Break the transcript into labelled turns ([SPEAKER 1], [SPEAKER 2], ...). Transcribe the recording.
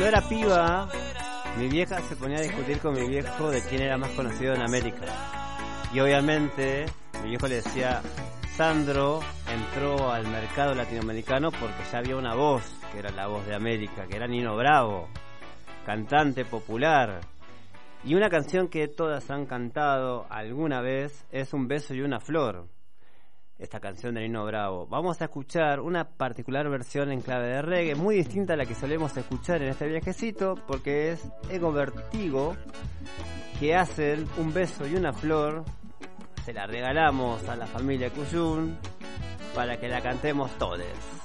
[SPEAKER 1] Yo era piba, mi vieja se ponía a discutir con mi viejo de quién era más conocido en América. Y obviamente mi viejo le decía, Sandro entró al mercado latinoamericano porque ya había una voz, que era la voz de América, que era Nino Bravo, cantante popular. Y una canción que todas han cantado alguna vez es Un beso y una flor. Esta canción de Nino Bravo. Vamos a escuchar una particular versión en clave de reggae, muy distinta a la que solemos escuchar en este viajecito, porque es Ego Vertigo, que hacen Un beso y una flor. Se la regalamos a la familia Cuyún para que la cantemos todos.